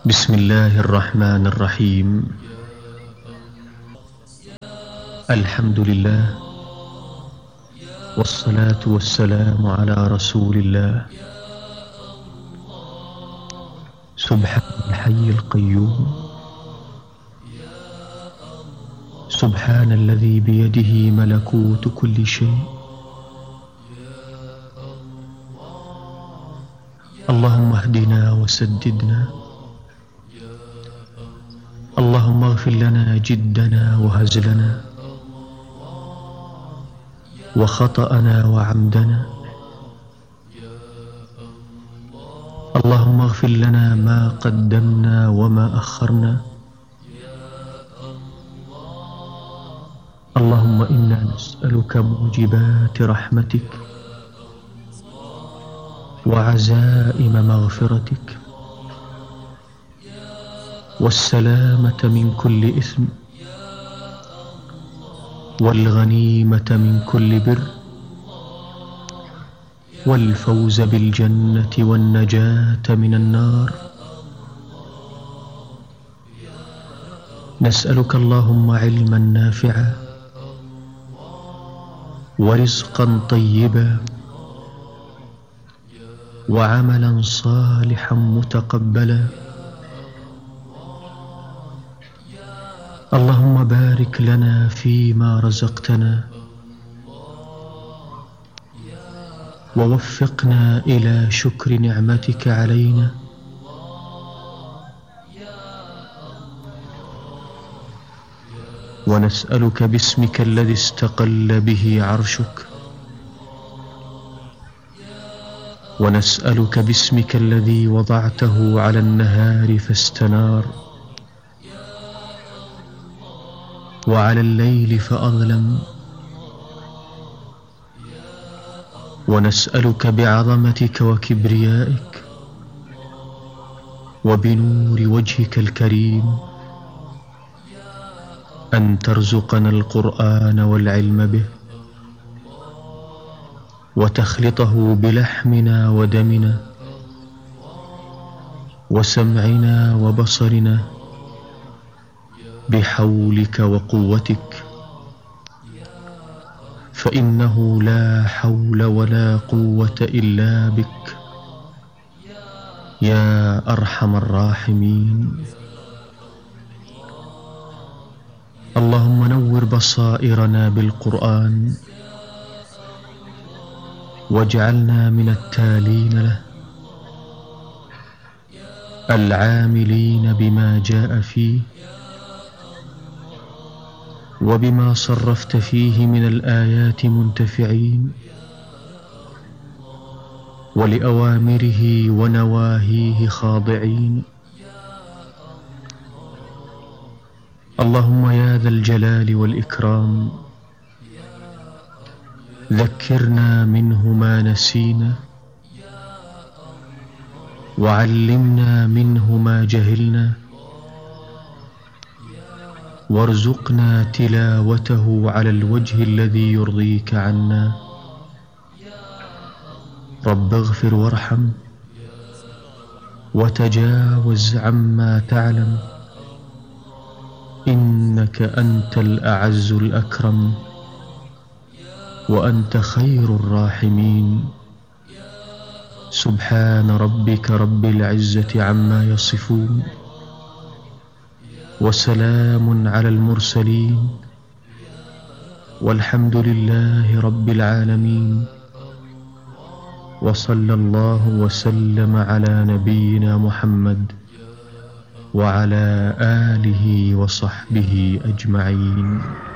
بسم الله الرحمن الرحيم. الحمد لله، والصلاة والسلام على رسول الله. سبحان الحي القيوم، سبحان الذي بيده ملكوت كل شيء. اللهم اهدنا وسددنا، اللهم اغفر لنا جدنا وهزلنا وخطأنا وعمدنا. اللهم اغفر لنا ما قدمنا وما أخرنا. اللهم إنا نسألك موجبات رحمتك وعزائم مغفرتك والسلامة من كل إثم والغنيمة من كل بر والفوز بالجنة والنجاة من النار. نسألك اللهم علما نافعا ورزقا طيبا وعملا صالحا متقبلا. اللهم بارك لنا فيما رزقتنا ووفقنا إلى شكر نعمتك علينا. ونسألك باسمك الذي استقل به عرشك، ونسألك باسمك الذي وضعته على النهار فاستنار وعلى الليل فأظلم. ونسألك بعظمتك وكبريائك وبنور وجهك الكريم أن ترزقنا القرآن والعلم به، وتخلطه بلحمنا ودمنا وسمعنا وبصرنا بحولك وقوتك، فإنه لا حول ولا قوة إلا بك يا أرحم الراحمين. اللهم نور بصائرنا بالقرآن واجعلنا من التالين له العاملين بما جاء فيه وبما صرفت فيه من الآيات منتفعين، ولأوامره ونواهيه خاضعين. اللهم يا ذا الجلال والإكرام ذكرنا منه ما نسينا، وعلمنا منه ما جهلنا، وارزقنا تلاوته على الوجه الذي يرضيك عنا. رب اغفر وارحم وتجاوز عما تعلم، إنك أنت الأعز الأكرم وأنت خير الراحمين. سبحان ربك رب العزة عما يصفون، وسلام على المرسلين، والحمد لله رب العالمين. وصلى الله وسلم على نبينا محمد وعلى آله وصحبه أجمعين.